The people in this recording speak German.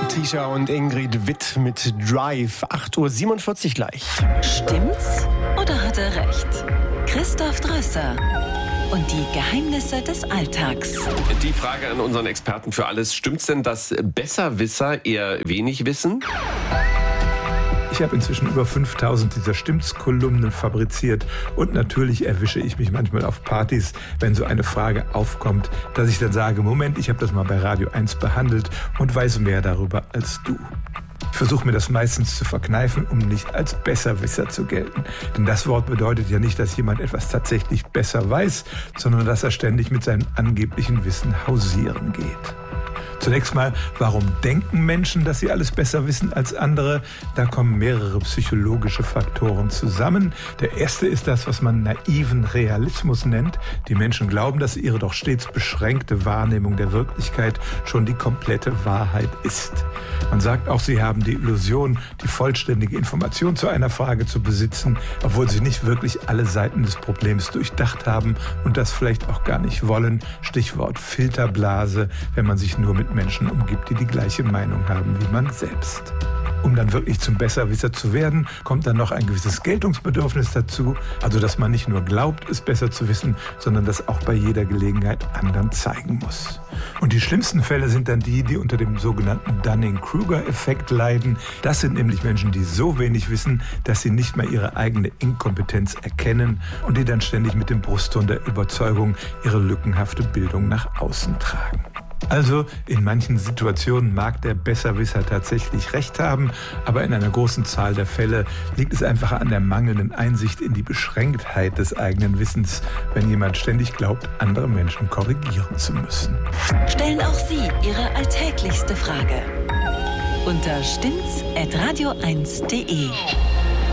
Tisha und Ingrid Witt mit Drive. 8:47 Uhr gleich. Stimmt's oder hat er recht? Christoph Drösser und die Geheimnisse des Alltags. Die Frage an unseren Experten für alles. Stimmt's denn, dass Besserwisser eher wenig wissen? Ich habe inzwischen über 5000 dieser Stimmt's-Kolumnen fabriziert und natürlich erwische ich mich manchmal auf Partys, wenn so eine Frage aufkommt, dass ich dann sage, Moment, ich habe das mal bei Radio 1 behandelt und weiß mehr darüber als du. Ich versuche mir das meistens zu verkneifen, um nicht als Besserwisser zu gelten. Denn das Wort bedeutet ja nicht, dass jemand etwas tatsächlich besser weiß, sondern dass er ständig mit seinem angeblichen Wissen hausieren geht. Zunächst mal, warum denken Menschen, dass sie alles besser wissen als andere? Da kommen mehrere psychologische Faktoren zusammen. Der erste ist das, was man naiven Realismus nennt. Die Menschen glauben, dass ihre doch stets beschränkte Wahrnehmung der Wirklichkeit schon die komplette Wahrheit ist. Man sagt auch, sie haben die Illusion, die vollständige Information zu einer Frage zu besitzen, obwohl sie nicht wirklich alle Seiten des Problems durchdacht haben und das vielleicht auch gar nicht wollen. Stichwort Filterblase, wenn man sich nur mit Menschen umgibt, die die gleiche Meinung haben wie man selbst. Um dann wirklich zum Besserwisser zu werden, kommt dann noch ein gewisses Geltungsbedürfnis dazu. Also, dass man nicht nur glaubt, es besser zu wissen, sondern das auch bei jeder Gelegenheit anderen zeigen muss. Und die schlimmsten Fälle sind dann die unter dem sogenannten Dunning-Kruger-Effekt leiden. Das sind nämlich Menschen, die so wenig wissen, dass sie nicht mal ihre eigene Inkompetenz erkennen und die dann ständig mit dem Brustton der Überzeugung ihre lückenhafte Bildung nach außen tragen. Also in manchen Situationen mag der Besserwisser tatsächlich recht haben, aber in einer großen Zahl der Fälle liegt es einfach an der mangelnden Einsicht in die Beschränktheit des eigenen Wissens, wenn jemand ständig glaubt, andere Menschen korrigieren zu müssen. Stellen auch Sie Ihre alltäglichste Frage unter stimmt's@radio1.de.